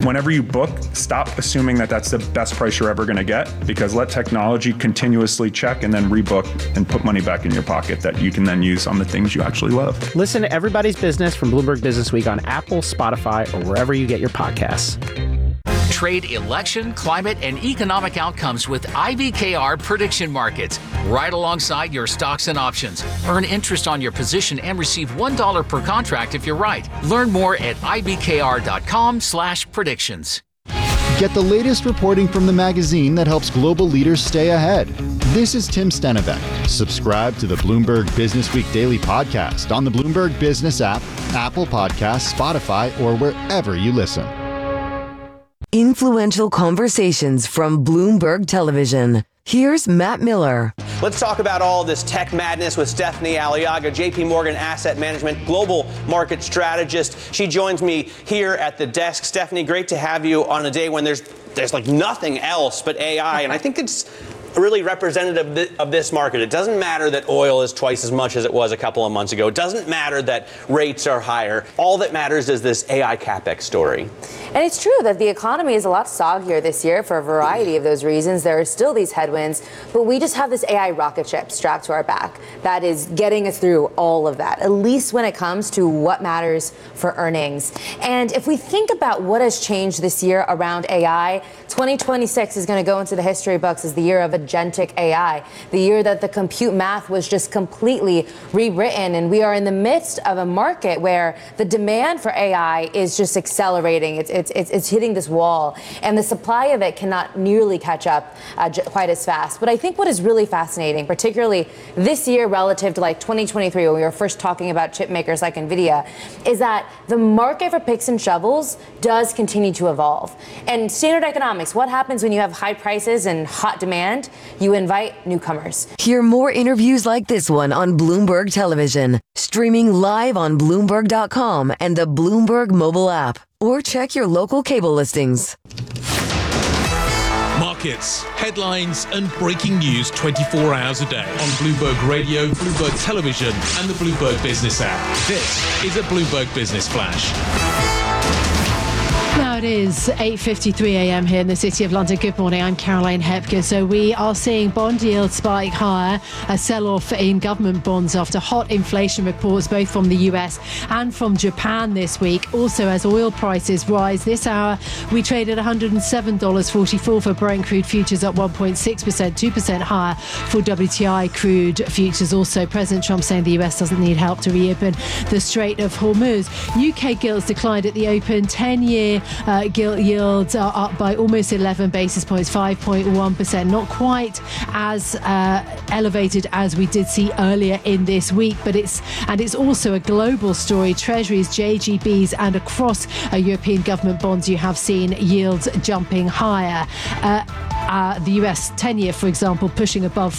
whenever you book, stop assuming that that's the best price you're ever going to get, because let technology continuously check and then rebook and put money back in your pocket that you can then use on the things you actually love. Listen to Everybody's Business from Bloomberg Business Week on Apple, Spotify, or wherever you get your podcasts. Trade election, climate, and economic outcomes with IBKR prediction markets, right alongside your stocks and options. Earn interest on your position and receive $1 per contract if you're right. Learn more at ibkr.com/predictions. Get the latest reporting from the magazine that helps global leaders stay ahead. This is Tim Stenevec. Subscribe to the Bloomberg Business Week Daily Podcast on the Bloomberg Business app, Apple Podcasts, Spotify, or wherever you listen. Influential conversations from Bloomberg Television. Here's Matt Miller. Let's talk about all this tech madness with Stephanie Aliaga, JP Morgan Asset Management Global Market Strategist. She joins me here at the desk. Stephanie, great to have you on a day when there's like nothing else but AI, and I think it's really representative of this market. It doesn't matter that oil is twice as much as it was a couple of months ago. It doesn't matter that rates are higher. All that matters is this AI CapEx story. And it's true that the economy is a lot soggier this year for a variety of those reasons. There are still these headwinds, but we just have this AI rocket ship strapped to our back that is getting us through all of that, at least when it comes to what matters for earnings. And if we think about what has changed this year around AI, 2026 is going to go into the history books as the year of agentic AI, the year that the compute math was just completely rewritten. And we are in the midst of a market where the demand for AI is just accelerating. It's hitting this wall, and the supply of it cannot nearly catch up quite as fast. But I think what is really fascinating, particularly this year relative to like 2023, when we were first talking about chip makers like NVIDIA, is that the market for picks and shovels does continue to evolve. And standard economics, what happens when you have high prices and hot demand? You invite newcomers. Hear more interviews like this one on Bloomberg Television, streaming live on Bloomberg.com and the Bloomberg mobile app, or check your local cable listings. Markets, headlines, and breaking news 24 hours a day on Bloomberg Radio, Bloomberg Television, and the Bloomberg Business app. This is a Bloomberg Business Flash. Now it is 8:53 a.m. here in the City of London. Good morning, I'm Caroline Hepker. So we are seeing bond yields spike higher, a sell-off in government bonds after hot inflation reports both from the US and from Japan this week. Also, as oil prices rise this hour, we traded $107.44 for Brent crude futures, up 1.6%, 2% higher for WTI crude futures. Also, President Trump saying the US doesn't need help to reopen the Strait of Hormuz. UK gilts declined at the open. 10-year gilt yields are up by almost 11 basis points, 5.1%. Not quite as elevated as we did see earlier in this week, but it's also a global story. Treasuries, JGBs, and across European government bonds, you have seen yields jumping higher. The US 10-year, for example, pushing above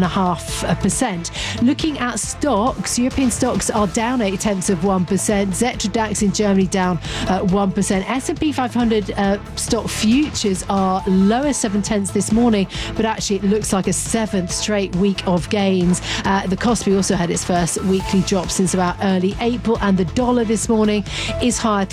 4.5%. Looking at stocks, European stocks are down 0.8%. Xetra DAX in Germany down 1%. S&P 500 stock futures are lower 0.7 this morning, but actually it looks like a seventh straight week of gains. The Kospi also had its first weekly drop since about early April, and the dollar this morning is higher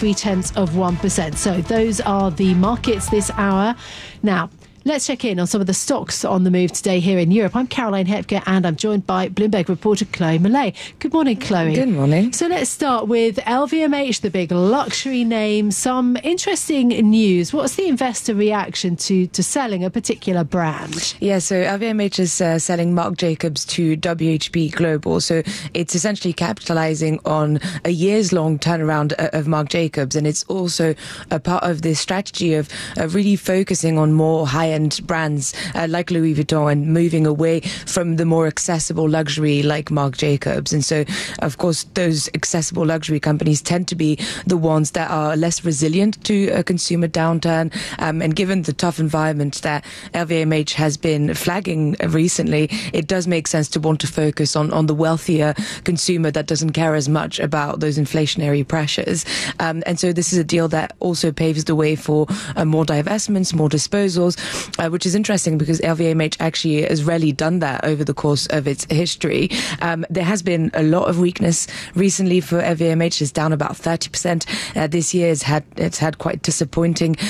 0.3%. So those are the markets this hour. Now, let's check in on some of the stocks on the move today here in Europe. I'm Caroline Hepker, and I'm joined by Bloomberg reporter Chloe Millay. Good morning, Chloe. Good morning. So let's start with LVMH, the big luxury name. Some interesting news. What's the investor reaction to selling a particular brand? Yeah, so LVMH is selling Marc Jacobs to WHP Global. So it's essentially capitalizing on a years-long turnaround of Marc Jacobs, and it's also a part of this strategy of really focusing on more high-end brands like Louis Vuitton and moving away from the more accessible luxury like Marc Jacobs. And so, of course, those accessible luxury companies tend to be the ones that are less resilient to a consumer downturn. And given the tough environment that LVMH has been flagging recently, it does make sense to want to focus on the wealthier consumer that doesn't care as much about those inflationary pressures. And so this is a deal that also paves the way for more divestments, more disposals, which is interesting because LVMH actually has rarely done that over the course of its history. There has been a lot of weakness recently for LVMH. It's down about 30% this year. It's had quite disappointing